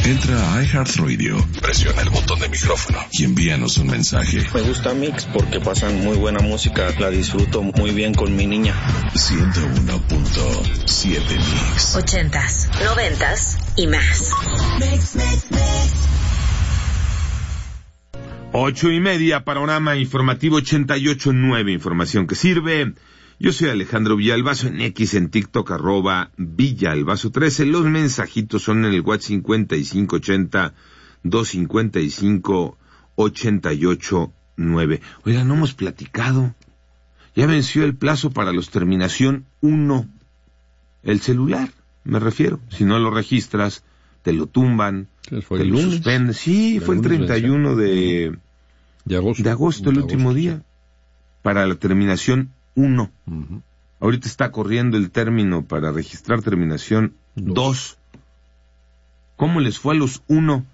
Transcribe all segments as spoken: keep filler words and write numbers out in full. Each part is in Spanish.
Entra a iHeartRadio, presiona el botón de micrófono y envíanos un mensaje. Me gusta Mix porque pasan muy buena música, la disfruto muy bien con mi niña. ciento uno punto siete Mix. Ochentas, noventas y más. Mix, mix, mix. Ocho y media, panorama informativo ochenta y ocho nueve, información que sirve. Yo soy Alejandro Villalbazo, en X, en TikTok, arroba Villalbazo trece. Los mensajitos son en el WhatsApp cincuenta y cinco ochenta, doscientos cincuenta y cinco, ochenta y ocho nueve. Oiga, no hemos platicado. Ya venció el plazo para los terminación uno. El celular, me refiero. Si no lo registras, te lo tumban, fue te el lo lunes. suspenden. Sí, El fue el lunes treinta y uno de, de agosto, de agosto el de último agosto, día. sí. Para la terminación uno. Uh-huh. Ahorita está corriendo el término para registrar terminación dos. ¿Cómo les fue a los uno?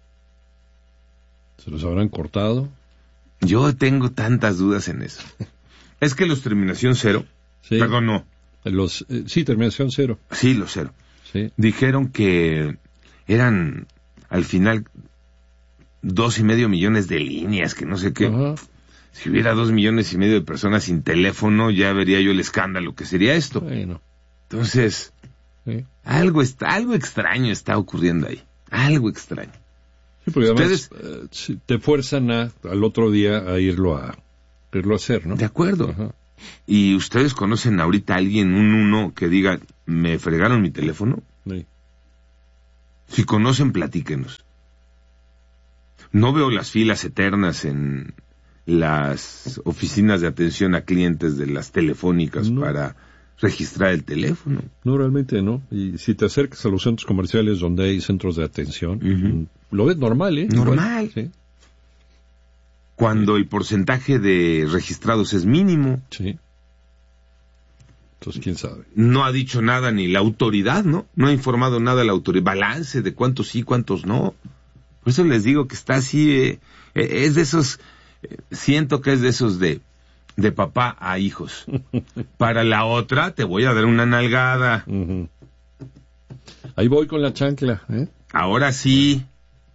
¿Se los habrán cortado? Yo tengo tantas dudas en eso. Es que los terminación cero, Sí. perdón, no. Los, eh, sí, terminación cero. Sí, los cero. Sí. Dijeron que eran al final dos y medio millones de líneas, que no sé qué. Ajá. Si hubiera dos millones y medio de personas sin teléfono, ya vería yo el escándalo que sería esto. Bueno. Entonces, Sí. algo está, algo extraño está ocurriendo ahí. Algo extraño. Sí, porque además Ustedes- eh, sí, te fuerzan a, al otro día a irlo a, a irlo a hacer, ¿no? De acuerdo. Ajá. ¿Y ustedes conocen ahorita a alguien, un uno, que diga, me fregaron mi teléfono? Sí. Si conocen, platíquenos. No veo las filas eternas en las oficinas de atención a clientes de las telefónicas No. para registrar el teléfono. No, realmente no. Y si te acercas a los centros comerciales donde hay centros de atención, Ujú. lo ves normal, ¿eh? Normal. Igual, sí. Cuando el porcentaje de registrados es mínimo. Sí. Entonces, quién sabe. No ha dicho nada ni la autoridad, ¿no? No ha informado nada la autoridad. Balance de cuántos sí, cuántos no. Por eso les digo que está así, eh, eh, es de esos, eh, siento que es de esos de, de papá a hijos. Para la otra te voy a dar una nalgada. Ujú. Ahí voy con la chancla, ¿eh? Ahora sí.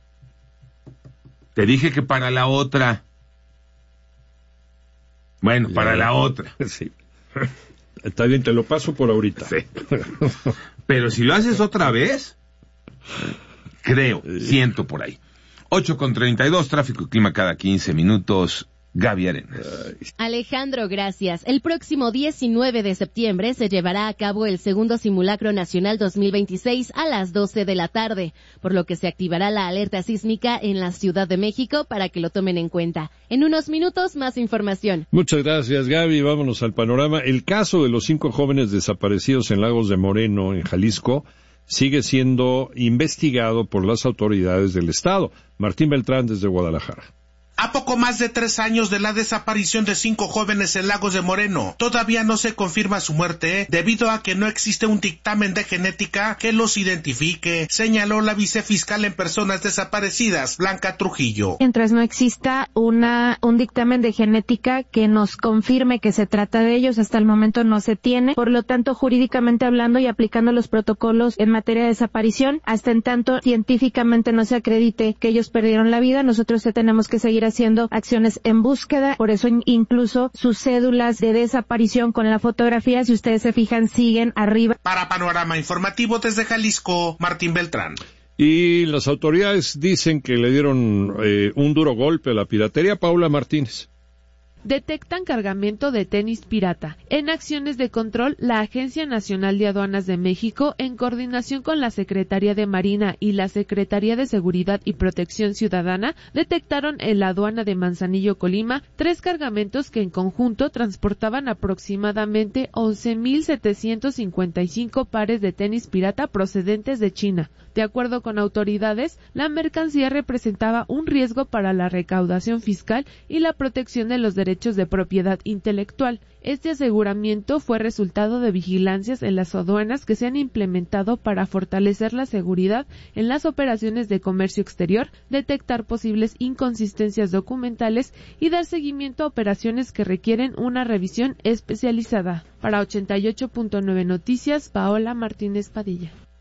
Te dije que para la otra. Bueno, Ya. para la otra. Sí. Está bien, te lo paso por ahorita. Sí. Pero si lo haces otra vez, creo, siento por ahí. ocho con treinta y dos, tráfico y clima cada quince minutos. Gaby Arenas. Alejandro, gracias. El próximo diecinueve de septiembre se llevará a cabo el segundo Simulacro Nacional dos mil veintiséis a las doce de la tarde, por lo que se activará la alerta sísmica en la Ciudad de México para que lo tomen en cuenta. En unos minutos, más información. Muchas gracias, Gaby. Vámonos al panorama. El caso de los cinco jóvenes desaparecidos en Lagos de Moreno, en Jalisco, sigue siendo investigado por las autoridades del Estado. Martín Beltrán, desde Guadalajara. A poco más de tres años de la desaparición de cinco jóvenes en Lagos de Moreno, todavía no se confirma su muerte debido a que no existe un dictamen de genética que los identifique, señaló la vicefiscal en personas desaparecidas, Blanca Trujillo. Mientras no exista una un dictamen de genética que nos confirme que se trata de ellos, hasta el momento no se tiene. Por lo tanto, jurídicamente hablando y aplicando los protocolos en materia de desaparición, hasta en tanto científicamente no se acredite que ellos perdieron la vida, nosotros tenemos que seguir haciendo acciones en búsqueda, por eso incluso sus cédulas de desaparición con la fotografía, si ustedes se fijan, siguen arriba. Para Panorama Informativo desde Jalisco, Martín Beltrán. Y las autoridades dicen que le dieron eh, un duro golpe a la piratería. Paula Martínez. Detectan cargamento de tenis pirata. En acciones de control, la Agencia Nacional de Aduanas de México, en coordinación con la Secretaría de Marina y la Secretaría de Seguridad y Protección Ciudadana, detectaron en la aduana de Manzanillo, Colima, tres cargamentos que en conjunto transportaban aproximadamente once mil setecientos cincuenta y cinco pares de tenis pirata procedentes de China. De acuerdo con autoridades, la mercancía representaba un riesgo para la recaudación fiscal y la protección de los derechos de propiedad intelectual. Este aseguramiento fue resultado de vigilancias en las aduanas que se han implementado para fortalecer la seguridad en las operaciones de comercio exterior, detectar posibles inconsistencias documentales y dar seguimiento a operaciones que requieren una revisión especializada. Para ochenta y ocho punto nueve Noticias, Paola Martínez Padilla.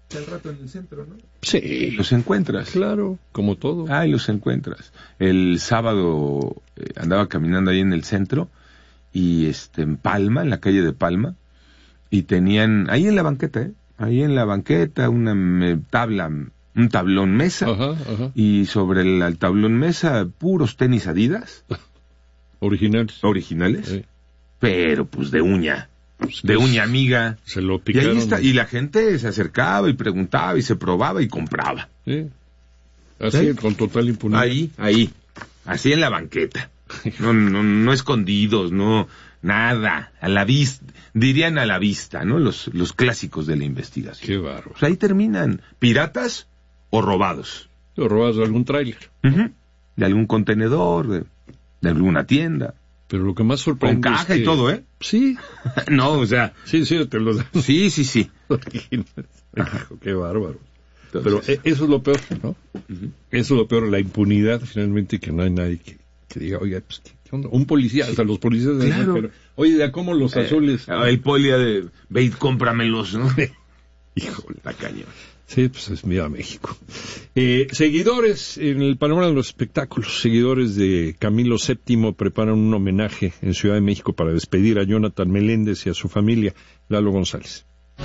al rato en el centro, ¿no? Sí. Los encuentras. Claro, como todo. Ah, y los encuentras. El sábado eh, andaba caminando ahí en el centro, y este, en Palma, en la calle de Palma, y tenían, ahí en la banqueta, ¿eh? Ahí en la banqueta, una me, tabla, un tablón mesa, ajá, ajá. Y sobre el, el tablón mesa, puros tenis Adidas. Originales. Originales. Sí. Pero, pues, de uña. Pues, de uña amiga. Se lo picaron. Y ahí está, y la gente se acercaba y preguntaba y se probaba y compraba. Sí. Así, ¿sí? Con total impunidad. Ahí, ahí. Así en la banqueta. No, no, no escondidos, no, nada. A la vista, dirían a la vista, ¿no? Los, los clásicos de la investigación. Qué bárbaro. Pues ahí terminan. ¿Piratas o robados? O robados de algún tráiler. Uh-huh. De algún contenedor, de, de alguna tienda. Pero lo que más sorprende con caja es que... y todo, ¿eh? Sí. No, o sea... Sí, sí, te lo dan. Sí, sí, sí. Qué bárbaro. Entonces... Pero eso es lo peor, ¿no? Uh-huh. Eso es lo peor, la impunidad, finalmente, que no hay nadie que, que diga, oiga, pues, ¿qué, qué onda? Un policía, sí. O sea, los policías... Claro. Pero, oye, ¿ya cómo los azules? Eh, el policía de, ve y cómpramelos, ¿no? Híjole, la caña. Sí, pues es mira México. Eh, seguidores en el panorama de los espectáculos, seguidores de Camilo séptimo preparan un homenaje en Ciudad de México para despedir a Jonathan Meléndez y a su familia. Lalo González.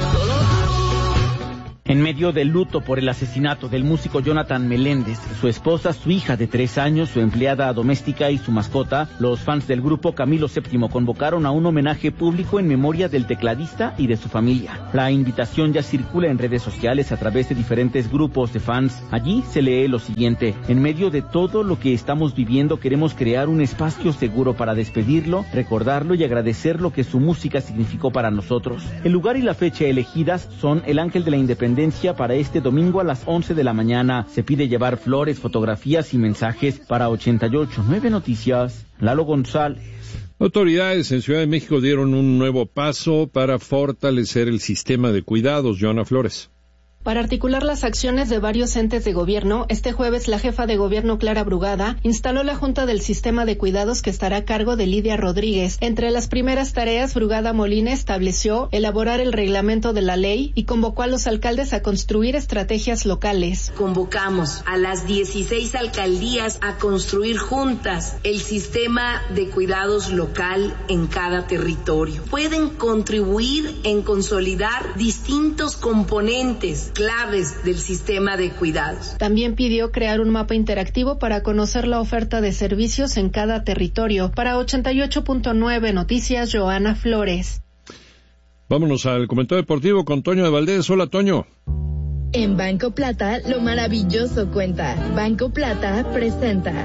En medio del luto por el asesinato del músico Jonathan Meléndez, su esposa, su hija de tres años, su empleada doméstica y su mascota, los fans del grupo Camilo séptimo convocaron a un homenaje público en memoria del tecladista y de su familia. La invitación ya circula en redes sociales a través de diferentes grupos de fans. Allí se lee lo siguiente: en medio de todo lo que estamos viviendo, queremos crear un espacio seguro para despedirlo, recordarlo y agradecer lo que su música significó para nosotros. El lugar y la fecha elegidas son el Ángel de la Independencia para este domingo a las once de la mañana. Se pide llevar flores, fotografías y mensajes. Para ochenta y ocho punto nueve Noticias, Lalo González. Autoridades en Ciudad de México dieron un nuevo paso para fortalecer el sistema de cuidados. Joana Flores. Para articular las acciones de varios entes de gobierno, este jueves la jefa de gobierno Clara Brugada instaló la Junta del Sistema de Cuidados que estará a cargo de Lidia Rodríguez. Entre las primeras tareas, Brugada Molina estableció elaborar el reglamento de la ley y convocó a los alcaldes a construir estrategias locales. Convocamos a las dieciséis alcaldías a construir juntas el sistema de cuidados local en cada territorio. Pueden contribuir en consolidar distintos componentes claves del sistema de cuidados. También pidió crear un mapa interactivo para conocer la oferta de servicios en cada territorio. Para ochenta y ocho punto nueve Noticias, Joana Flores. Vámonos al comentario deportivo con Toño de Valdés. Hola, Toño. En Banco Plata, lo maravilloso cuenta. Banco Plata presenta.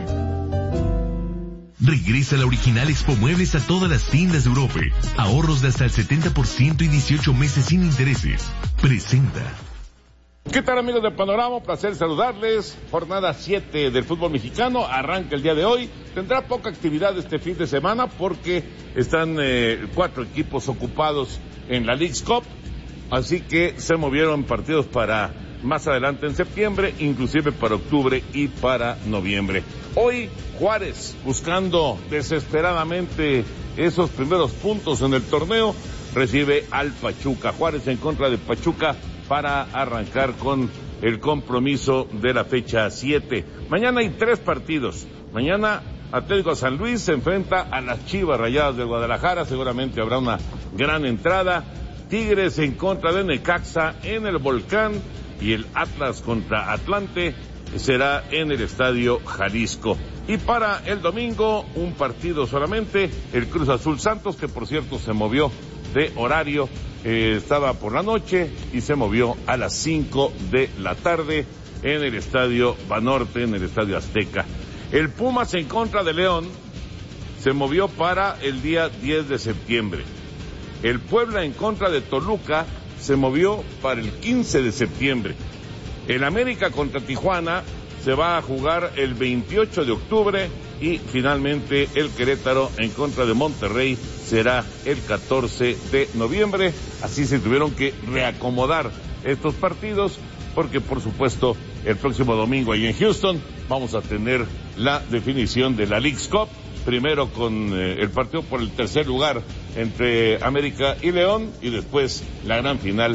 Regresa la original Expo Muebles a todas las tiendas de Europa. Ahorros de hasta el setenta por ciento y dieciocho meses sin intereses. Presenta. ¿Qué tal, amigos de Panorama? Placer saludarles. Jornada siete del fútbol mexicano arranca el día de hoy. Tendrá poca actividad este fin de semana porque están eh, cuatro equipos ocupados en la Leagues Cup, así que se movieron partidos para más adelante en septiembre, inclusive para octubre y para noviembre. Hoy Juárez, buscando desesperadamente esos primeros puntos en el torneo, recibe al Pachuca. Juárez en contra de Pachuca para arrancar con el compromiso de la fecha siete. Mañana hay tres partidos. Mañana Atlético San Luis se enfrenta a las Chivas Rayadas de Guadalajara. Seguramente habrá una gran entrada. Tigres en contra de Necaxa en el Volcán. Y el Atlas contra Atlante será en el Estadio Jalisco. Y para el domingo, un partido solamente, el Cruz Azul Santos, que por cierto se movió de horario. Eh, estaba por la noche y se movió a las cinco de la tarde en el Estadio Banorte, en el Estadio Azteca. El Pumas en contra de León se movió para el día diez de septiembre. El Puebla en contra de Toluca se movió para el quince de septiembre. El América contra Tijuana se va a jugar el veintiocho de octubre y finalmente el Querétaro en contra de Monterrey será el catorce de noviembre. Así se tuvieron que reacomodar estos partidos porque, por supuesto, el próximo domingo ahí en Houston vamos a tener la definición de la Leagues Cup, primero con eh, el partido por el tercer lugar entre América y León y después la gran final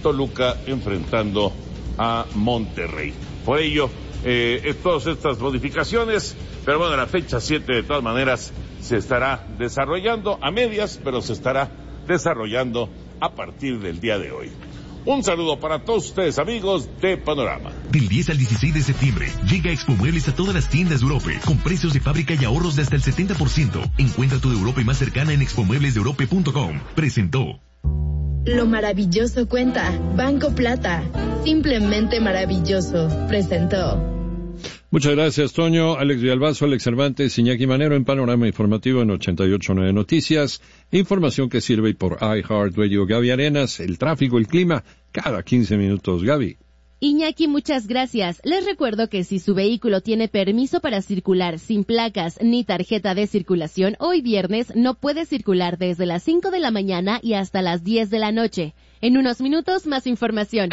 Toluca enfrentando a Monterrey. Por ello, eh, todas estas modificaciones, pero bueno, la fecha siete de todas maneras se estará desarrollando a medias, pero se estará desarrollando a partir del día de hoy. Un saludo para todos ustedes, amigos de Panorama. Del diez al dieciséis de septiembre, llega Expo Muebles a todas las tiendas de Europe, con precios de fábrica y ahorros de hasta el setenta por ciento. Encuentra tu de Europe más cercana en expo muebles de europe punto com. Presentó. Lo maravilloso cuenta. Banco Plata. Simplemente maravilloso. Presentó. Muchas gracias, Toño, Alex Villalbazo, Alex Cervantes, Iñaki Manero en Panorama Informativo en ochenta y ocho punto nueve Noticias. Información que sirve por iHeartRadio. Gaby Arenas, el tráfico, el clima, cada quince minutos. Gaby. Iñaki, muchas gracias. Les recuerdo que si su vehículo tiene permiso para circular sin placas ni tarjeta de circulación, hoy viernes no puede circular desde las cinco de la mañana y hasta las diez de la noche. En unos minutos, más información.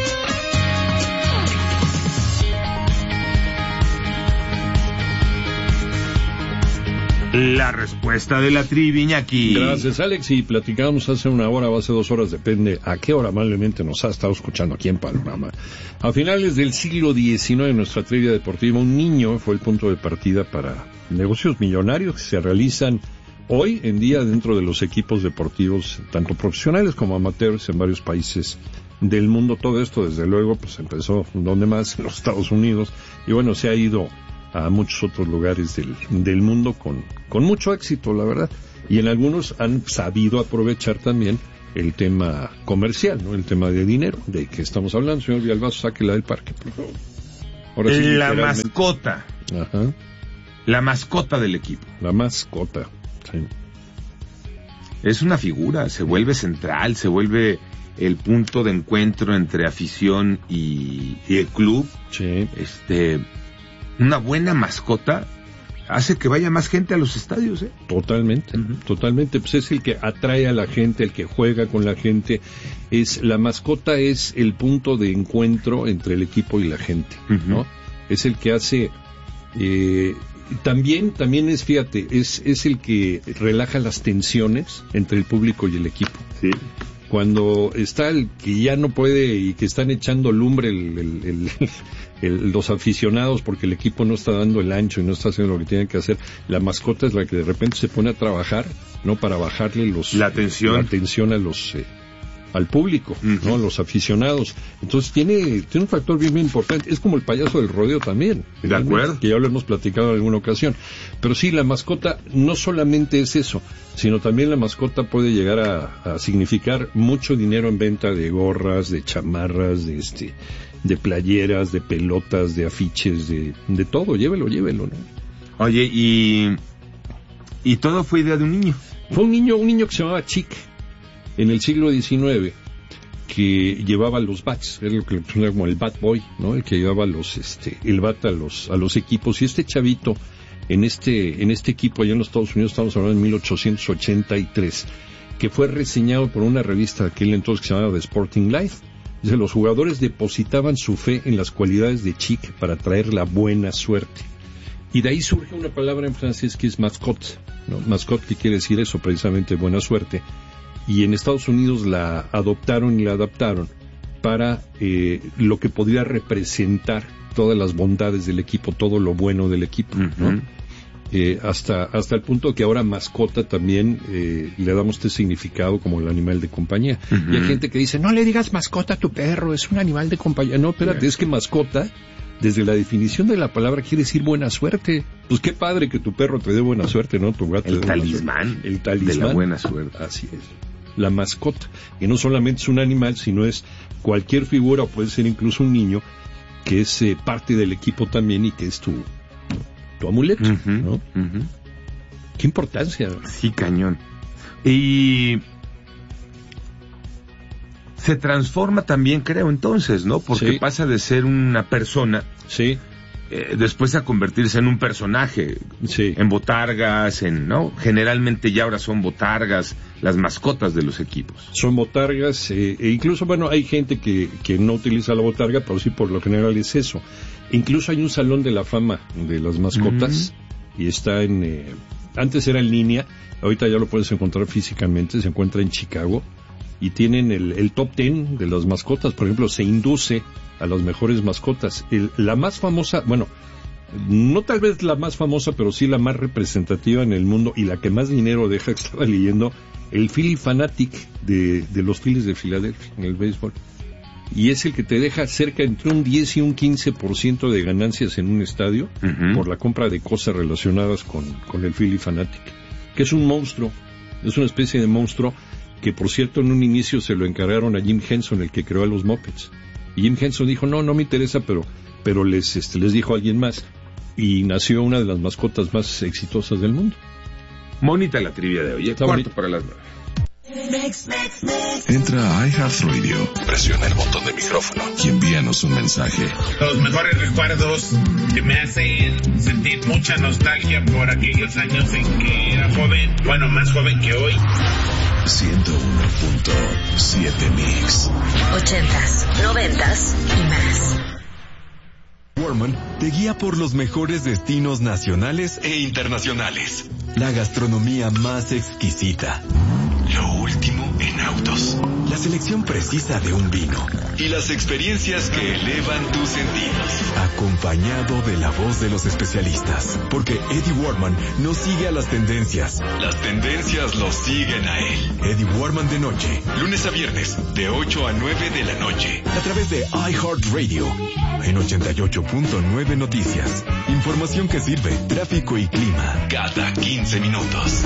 La respuesta de la trivia, Iñaki. Gracias, Alex. Y platicamos hace una hora o hace dos horas, depende a qué hora amablemente nos ha estado escuchando aquí en Panorama. A finales del siglo diecinueve, en nuestra trivia deportiva, un niño fue el punto de partida para negocios millonarios que se realizan hoy en día dentro de los equipos deportivos, tanto profesionales como amateurs en varios países del mundo. Todo esto, desde luego, pues empezó, ¿dónde más? En los Estados Unidos. Y bueno, se ha ido a muchos otros lugares del, del mundo con, con mucho éxito, la verdad. Y en algunos han sabido aprovechar también el tema comercial, ¿no? El tema de dinero, de que estamos hablando. Señor Villalbazo, sáquela del parque, por favor. Ahora sí, la mascota. Ajá. La mascota del equipo. La mascota, sí. Es una figura, se vuelve central, se vuelve el punto de encuentro entre afición y, y el club. Sí. Este... Una buena mascota hace que vaya más gente a los estadios, ¿eh? Totalmente, uh-huh. totalmente. Pues es el que atrae a la gente, el que juega con la gente. Es la mascota es el punto de encuentro entre el equipo y la gente, uh-huh. ¿no? Es el que hace. Eh, también, también es, fíjate, es es el que relaja las tensiones entre el público y el equipo. Sí. Cuando está el que ya no puede y que están echando lumbre el, el, el, el, los aficionados porque el equipo no está dando el ancho y no está haciendo lo que tiene que hacer, la mascota es la que de repente se pone a trabajar, ¿no? Para bajarle los la tensión, la tensión a los eh, al público, uh-huh. ¿no? Los aficionados. Entonces tiene tiene un factor bien, bien importante. Es como el payaso del rodeo también. De acuerdo. Que ya lo hemos platicado en alguna ocasión. Pero sí, la mascota no solamente es eso, sino también la mascota puede llegar a, a significar mucho dinero en venta de gorras, de chamarras, de este, de playeras, de pelotas, de afiches, de, de todo. Llévelo, llévelo, ¿no? Oye, y y todo fue idea de un niño. Fue un niño, un niño que se llamaba Chic. En el siglo diecinueve, que llevaba los bats, era lo que era como el bat boy, ¿no? El que llevaba los, este, el bat a los, a los equipos. Y este chavito, en este, en este equipo allá en los Estados Unidos, estamos hablando en mil ochocientos ochenta y tres, que fue reseñado por una revista de aquel entonces que se llamaba The Sporting Life. Dice, los jugadores depositaban su fe en las cualidades de Chic para traer la buena suerte. Y de ahí surge una palabra en francés que es mascotte, ¿no? Mascotte, que quiere decir eso, precisamente buena suerte. Y en Estados Unidos la adoptaron y la adaptaron para eh, lo que podría representar todas las bondades del equipo, todo lo bueno del equipo, uh-huh. ¿no? Eh, hasta hasta el punto que ahora mascota también eh, le damos este significado como el animal de compañía. Uh-huh. Y hay gente que dice, no le digas mascota a tu perro, es un animal de compañía. No, espérate, yeah. Es que mascota, desde la definición de la palabra, quiere decir buena suerte. Pues qué padre que tu perro te dé buena suerte, ¿no? Tu gato. El talismán. El talismán. De la buena suerte. Así es. La mascota, que no solamente es un animal, sino es cualquier figura, o puede ser incluso un niño, que es eh, parte del equipo también y que es tu, tu amuleto, uh-huh, ¿no? Uh-huh. Qué importancia. Sí, cañón. Y se transforma también, creo, entonces, ¿no? Porque sí. Pasa de ser una persona, sí, eh, después a convertirse en un personaje, sí, en botargas, en, ¿no? Generalmente ya ahora son botargas las mascotas de los equipos. Son botargas, eh, e incluso, bueno, hay gente que, que no utiliza la botarga, pero sí, por lo general es eso. Incluso hay un salón de la fama de las mascotas, uh-huh. Y está en, eh, antes era en línea, ahorita ya lo puedes encontrar físicamente, se encuentra en Chicago, y tienen el, el top ten de las mascotas. Por ejemplo, se induce a las mejores mascotas. El, la más famosa, bueno, no tal vez la más famosa, pero sí la más representativa en el mundo y la que más dinero deja, que estaba leyendo, el Phillie Phanatic de, de los Phillies de Filadelfia en el béisbol. Y es el que te deja cerca entre un diez y un quince por ciento de ganancias en un estadio uh-huh. por la compra de cosas relacionadas con, con el Phillie Phanatic, que es un monstruo, es una especie de monstruo que, por cierto, en un inicio se lo encargaron a Jim Henson, el que creó a los Muppets. Y Jim Henson dijo, no, no me interesa, pero, pero les, este, les dijo a alguien más. Y nació una de las mascotas más exitosas del mundo. Bonita la trivia de hoy, ¿eh? Cuarto bonita. Para las nueve. Entra a iHeartRadio, presiona el botón de micrófono y envíanos un mensaje. Los mejores recuerdos que me hacen sentir mucha nostalgia por aquellos años en que era joven, bueno, más joven que hoy. ciento uno punto siete Mix. Ochentas, noventas y más. Warman te guía por los mejores destinos nacionales e internacionales. La gastronomía más exquisita. Lo último en autos. La selección precisa de un vino. Y las experiencias que elevan tus sentidos. Acompañado de la voz de los especialistas. Porque Eddie Warman no sigue a las tendencias. Las tendencias lo siguen a él. Eddie Warman de noche. Lunes a viernes, de ocho a nueve de la noche. A través de iHeartRadio. En ochenta y ocho punto nueve Noticias. Información que sirve. Tráfico y clima. Cada quince minutos.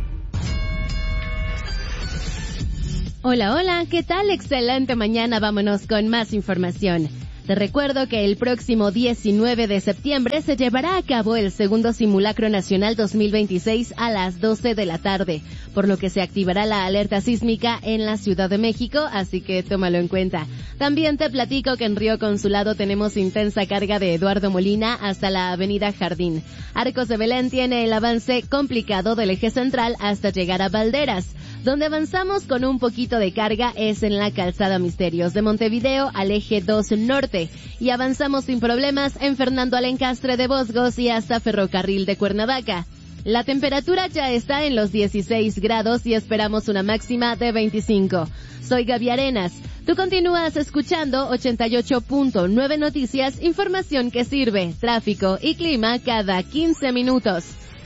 Hola, hola, ¿qué tal? Excelente mañana, vámonos con más información. Te recuerdo que el próximo diecinueve de septiembre se llevará a cabo el segundo Simulacro Nacional dos mil veintiséis a las doce de la tarde, por lo que se activará la alerta sísmica en la Ciudad de México, así que tómalo en cuenta. También te platico que en Río Consulado tenemos intensa carga de Eduardo Molina hasta la Avenida Jardín. Arcos de Belén tiene el avance complicado del eje central hasta llegar a Valderas. Donde avanzamos con un poquito de carga es en la Calzada Misterios de Montevideo al eje dos norte y avanzamos sin problemas en Fernando Alencastre de Bosgos y hasta Ferrocarril de Cuernavaca. La temperatura ya está en los dieciséis grados y esperamos una máxima de veinticinco. Soy Gaby Arenas. Tú continúas escuchando ochenta y ocho punto nueve Noticias, información que sirve, tráfico y clima cada quince minutos.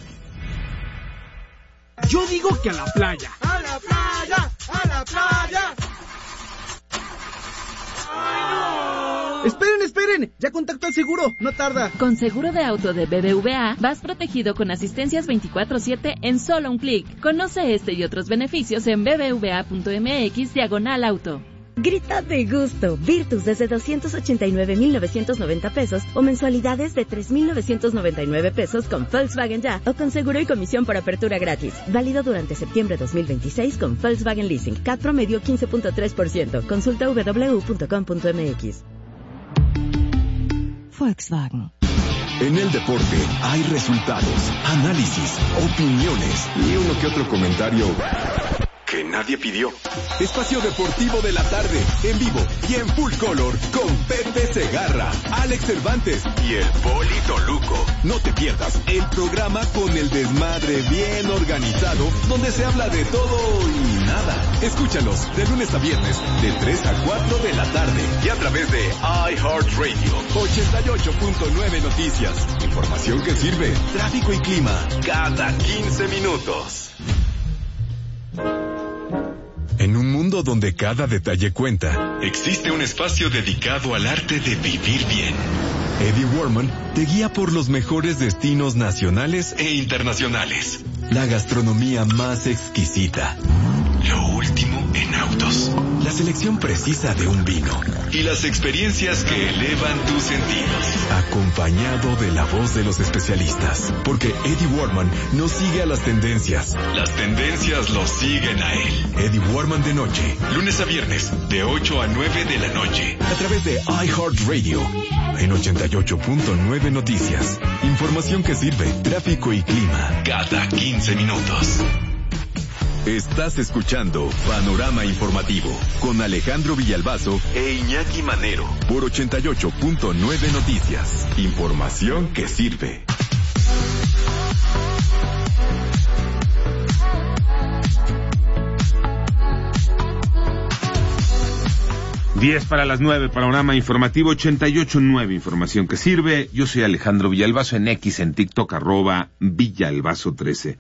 Yo digo que a la playa. ¡A la playa! ¡A la playa! ¡Ay, no! ¡Esperen, esperen! Ya contacto al seguro, no tarda. Con seguro de auto de B B V A, vas protegido con asistencias veinticuatro siete en solo un clic. Conoce este y otros beneficios en bbva.mx diagonal auto. Grita de gusto. Virtus desde doscientos ochenta y nueve mil novecientos noventa pesos o mensualidades de tres mil novecientos noventa y nueve pesos con Volkswagen Ya o con seguro y comisión por apertura gratis. Válido durante septiembre dos mil veintiséis con Volkswagen Leasing. C A T promedio quince punto tres por ciento. Consulta w w w punto com punto m x. Volkswagen. En el deporte hay resultados, análisis, opiniones y uno que otro comentario que nadie pidió. Espacio Deportivo de la Tarde, en vivo y en full color, con Pepe Segarra, Alex Cervantes y el Polito Luco. No te pierdas el programa con el desmadre bien organizado, donde se habla de todo y nada. Escúchalos de lunes a viernes, de tres a cuatro de la tarde, y a través de iHeartRadio, ochenta y ocho punto nueve Noticias. Información que sirve, tráfico y clima, cada quince minutos. En un mundo donde cada detalle cuenta, existe un espacio dedicado al arte de vivir bien. Eddie Warman te guía por los mejores destinos nacionales e internacionales. La gastronomía más exquisita. Lo último en autos. La selección precisa de un vino. Y las experiencias que elevan tus sentidos. Acompañado de la voz de los especialistas. Porque Eddie Warman no sigue a las tendencias. Las tendencias lo siguen a él. Eddie Warman de noche. Lunes a viernes, de ocho a nueve de la noche. A través de iHeartRadio. En ochenta y ocho punto nueve Noticias. Información que sirve, tráfico y clima. Cada quince minutos. Estás escuchando Panorama Informativo con Alejandro Villalbazo e Iñaki Manero por ochenta y ocho punto nueve Noticias. Información que sirve. diez para las nueve, panorama informativo ochenta y ocho punto nueve, información que sirve. Yo soy Alejandro Villalbazo, en X, en TikTok, arroba Villalbazo trece.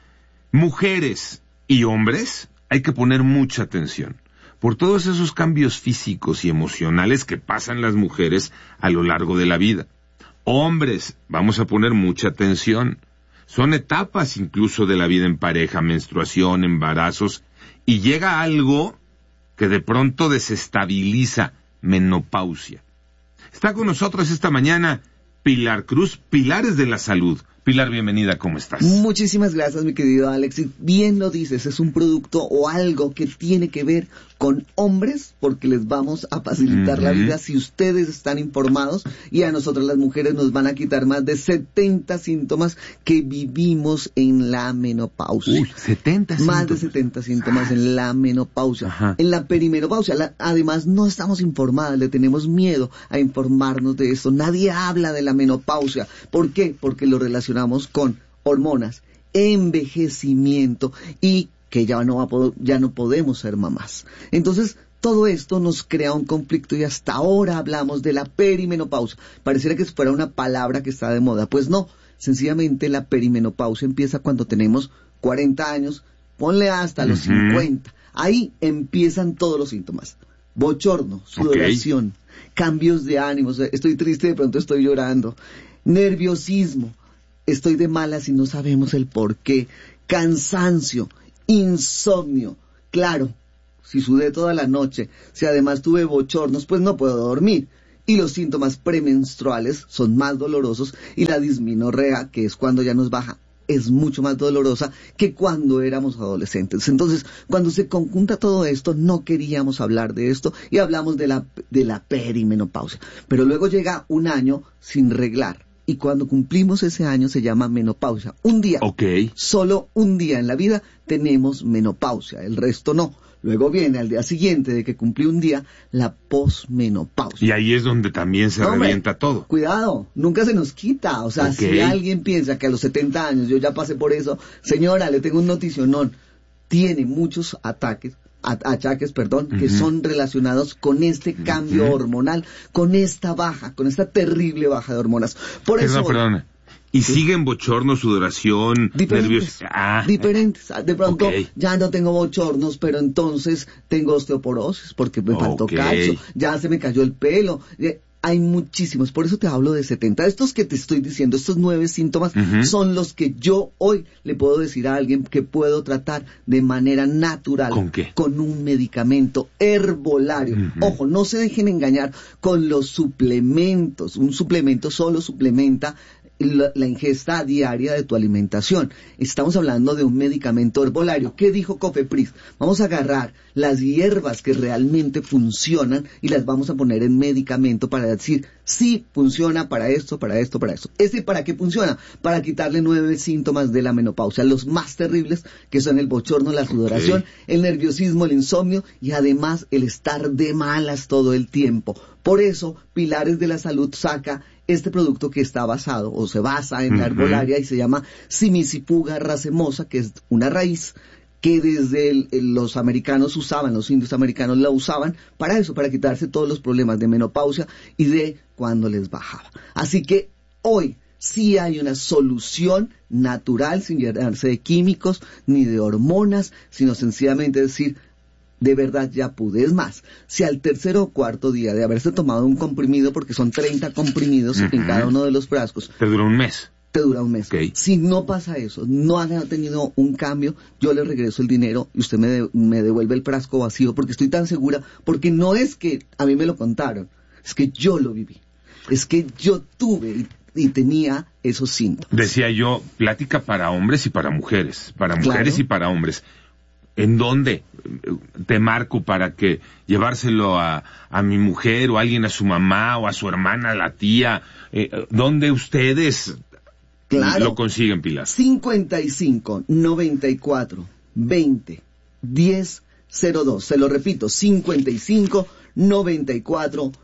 Mujeres y hombres, hay que poner mucha atención por todos esos cambios físicos y emocionales que pasan las mujeres a lo largo de la vida. Hombres, vamos a poner mucha atención. Son etapas incluso de la vida en pareja, menstruación, embarazos, y llega algo que de pronto desestabiliza, menopausia. Está con nosotros esta mañana Pilar Cruz, Pilares de la Salud. Pilar, bienvenida, ¿cómo estás? Muchísimas gracias, mi querido Alex. Y bien lo dices, es un producto o algo que tiene que ver con hombres, porque les vamos a facilitar uh-huh. la vida si ustedes están informados, y a nosotras las mujeres nos van a quitar más de setenta síntomas que vivimos en la menopausia. Uy, setenta síntomas. Más de setenta síntomas ah. en la menopausia. Ajá. En la perimenopausia, la, además no estamos informadas, le tenemos miedo a informarnos de esto. Nadie habla de la menopausia. ¿Por qué? Porque lo relacionamos con hormonas, envejecimiento y que ya no, va a poder, ya no podemos ser mamás. Entonces, todo esto nos crea un conflicto y hasta ahora hablamos de la perimenopausia. Pareciera que fuera una palabra que está de moda. Pues no, sencillamente la perimenopausia empieza cuando tenemos cuarenta años, ponle hasta uh-huh. los cincuenta. Ahí empiezan todos los síntomas. Bochorno, sudoración, okay. cambios de ánimos, estoy triste, de pronto estoy llorando, nerviosismo, estoy de malas y no sabemos el por qué, cansancio, insomnio. Claro, si sudé toda la noche, si además tuve bochornos, pues no puedo dormir. Y los síntomas premenstruales son más dolorosos y la dismenorrea, que es cuando ya nos baja, es mucho más dolorosa que cuando éramos adolescentes. Entonces, cuando se conjunta todo esto, no queríamos hablar de esto y hablamos de la, de la perimenopausia. Pero luego llega un año sin reglar. Y cuando cumplimos ese año se llama menopausia. Un día, okay. solo un día en la vida tenemos menopausia, el resto no. Luego viene al día siguiente de que cumplí un día la posmenopausia. Y ahí es donde también se Hombre, revienta todo. Cuidado, nunca se nos quita. O sea, okay. si alguien piensa que a los setenta años yo ya pasé por eso, señora, le tengo un noticionón. Tiene muchos ataques. achaques, perdón, uh-huh. que son relacionados con este cambio uh-huh. hormonal, con esta baja, con esta terrible baja de hormonas. Por perdón, eso... Perdón, ¿Y ¿sí? siguen bochornos, sudoración, diferentes, nervios? Ah. Diferentes. De pronto okay. ya no tengo bochornos, pero entonces tengo osteoporosis porque me faltó okay. calcio, ya se me cayó el pelo... Hay muchísimos, por eso te hablo de setenta. Estos que te estoy diciendo, estos nueve síntomas, uh-huh. son los que yo hoy le puedo decir a alguien que puedo tratar de manera natural. ¿Con qué? Con un medicamento herbolario. Uh-huh. Ojo, no se dejen engañar con los suplementos. Un suplemento solo suplementa la, la ingesta diaria de tu alimentación. Estamos hablando de un medicamento herbolario. ¿Qué dijo Cofepris? Vamos a agarrar las hierbas que realmente funcionan y las vamos a poner en medicamento para decir, sí, funciona para esto, para esto, para esto. ¿Ese para qué funciona? Para quitarle nueve síntomas de la menopausia, los más terribles, que son el bochorno, la sudoración, okay. el nerviosismo, el insomnio y además el estar de malas todo el tiempo. Por eso, Pilares de la Salud saca este producto que está basado o se basa en uh-huh. la herbolaria y se llama Simicifuga racemosa, que es una raíz que desde el, el, los americanos usaban, los indios americanos la usaban para eso, para quitarse todos los problemas de menopausia y de cuando les bajaba. Así que hoy sí hay una solución natural, sin llenarse de químicos ni de hormonas, sino sencillamente decir, de verdad ya pude. Es más, si al tercer o cuarto día de haberse tomado un comprimido, porque son treinta comprimidos uh-huh. en cada uno de los frascos, te dura un mes. Te dura un mes. Okay. Si no pasa eso, no ha tenido un cambio, yo le regreso el dinero y usted me, de, me devuelve el frasco vacío, porque estoy tan segura, porque no es que a mí me lo contaron, es que yo lo viví, es que yo tuve y, y tenía esos síntomas. Decía yo, plática para hombres y para mujeres, para mujeres claro. y para hombres. ¿En dónde te marco para que llevárselo a, a mi mujer o a alguien, a su mamá o a su hermana, a la tía? Eh, ¿Dónde ustedes claro. lo consiguen, Pilar? cincuenta y cinco, noventa y cuatro, veinte, diez, cero dos. Se lo repito, cincuenta y cinco, noventa y cuatro,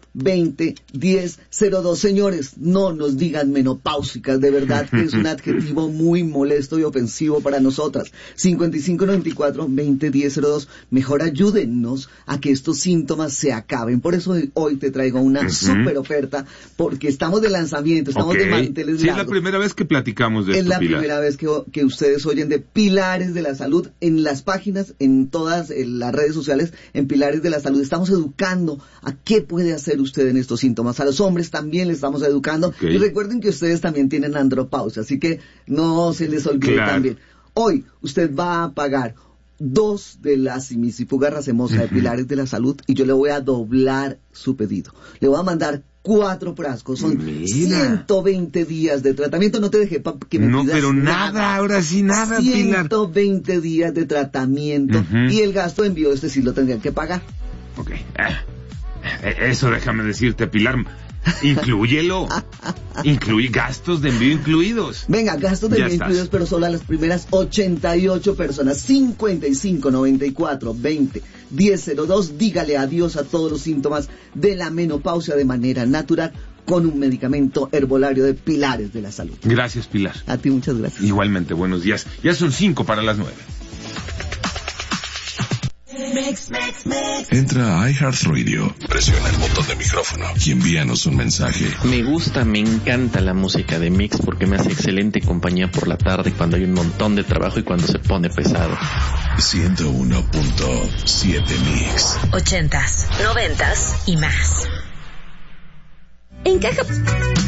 veinte diez cero dos. Señores, no nos digan menopáusicas, de verdad que es un adjetivo muy molesto y ofensivo para nosotras. cincuenta y cinco noventa y cuatro veinte diez cero dos. Mejor ayúdennos a que estos síntomas se acaben. Por eso hoy te traigo una uh-huh. super oferta, porque estamos de lanzamiento, estamos okay. de manteles sí, largos. Es la primera vez que platicamos de esto, Es la Pilar. primera vez que, que ustedes oyen de Pilares de la Salud en las páginas, en todas en las redes sociales, en Pilares de la Salud. Estamos educando a qué puede hacer usted en estos síntomas. A los hombres también le estamos educando. Okay. Y recuerden que ustedes también tienen andropausia, así que no se les olvide claro. también. Hoy usted va a pagar dos de las simisifuga racemosa uh-huh. de Pilares de la Salud y yo le voy a doblar su pedido. Le voy a mandar cuatro frascos, son Mira. ciento veinte días de tratamiento. No te dejé pa que me No, pidas pero nada, nada, ahora sí nada, Pilar. ciento veinte días de tratamiento uh-huh. y el gasto de envío este sí lo tendrían que pagar. Ok, ah, eso déjame decirte, Pilar. Inclúyelo. Incluye gastos de envío incluidos. Venga, gastos de ya envío estás. incluidos, pero solo a las primeras ochenta y ocho personas. cincuenta y cinco noventa y cuatro veinte diez cero dos. Dígale adiós a todos los síntomas de la menopausia de manera natural con un medicamento herbolario de Pilares de la Salud. Gracias, Pilar. A ti muchas gracias. Igualmente, buenos días. Ya son cinco para las nueve. Mix, mix, mix. Entra a iHeartRadio, presiona el botón de micrófono y envíanos un mensaje. Me gusta, me encanta la música de Mix porque me hace excelente compañía por la tarde cuando hay un montón de trabajo y cuando se pone pesado. ciento uno punto siete Mix. Ochentas, noventas y más. En Caja